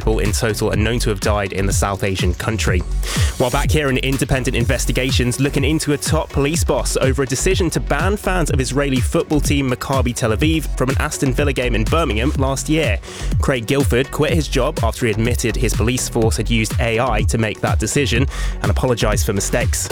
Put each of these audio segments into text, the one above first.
people in total are known to have died in the South Asian country. While back here, an independent investigation's looking into a top police boss over a decision to ban fans of Israeli football team Maccabi Tel Aviv from an Aston Villa game in Birmingham last year. Craig Guilford quit his job after he admitted his police force had used AI to make that decision and apologised for mistakes.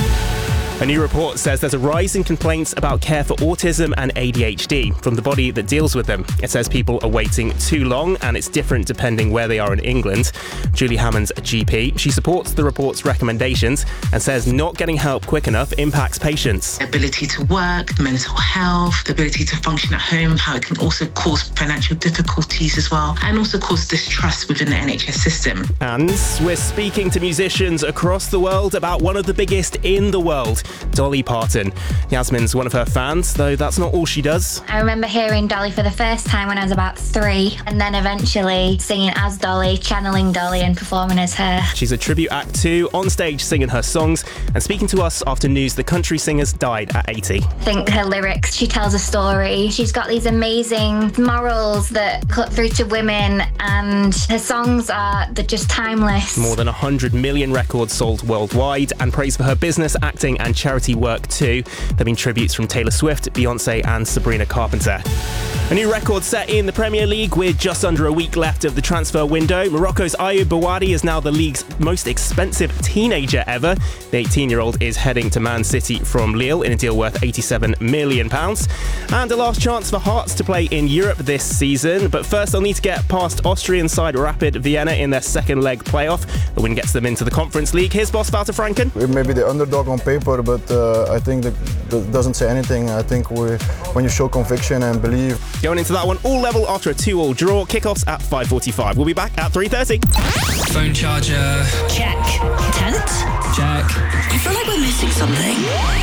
A new report says there's a rise in complaints about care for autism and ADHD from the body that deals with them. It says people are waiting too long, and it's different depending where they are in England. Julie Hammond's a GP. She supports the report's recommendations and says not getting help quick enough impacts patients. The ability to work, mental health, the ability to function at home, how it can also cause financial difficulties as well, and also cause distrust within the NHS system. And we're speaking to musicians across the world about one of the biggest in the world, Dolly Parton. Yasmin's one of her fans, though that's not all she does. I remember hearing Dolly for the first time when I was about 3, and then eventually singing as Dolly, channeling Dolly and performing as her. She's a tribute act too, on stage singing her songs and speaking to us after news the country singer's died at 80. I think her lyrics, she tells a story. She's got these amazing morals that cut through to women, and her songs they're just timeless. More than 100 million records sold worldwide, and praise for her business, acting and charity work too. There have been tributes from Taylor Swift, Beyonce and Sabrina Carpenter. A new record set in the Premier League with just under a week left of the transfer window. Morocco's Ayoub Bouadi is now the league's most expensive teenager ever. The 18-year-old is heading to Man City from Lille in a deal worth £87 million. And a last chance for Hearts to play in Europe this season. But first they'll need to get past Austrian side Rapid Vienna in their second leg playoff. The win gets them into the Conference League. Here's boss Wouter Franken. We may be the underdog on paper, but I think that doesn't say anything. I think when you show conviction and believe. Going into that one all level after a 2-2 draw. Kickoffs at 5:45. We'll be back at 3:30. Phone charger. Check. Tent? Check. I feel like we're missing something.